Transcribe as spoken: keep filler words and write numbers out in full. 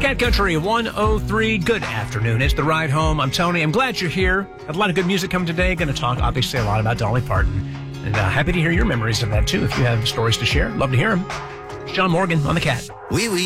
Cat Country one oh three. Good afternoon. It's The Ride Home. I'm Tony. I'm glad you're here. Got a lot of good music coming today. Going to talk, obviously, a lot about Dolly Parton. And uh, happy to hear your memories of that, too. If you have stories to share, love to hear them. It's John Morgan on The Cat. Oui, oui.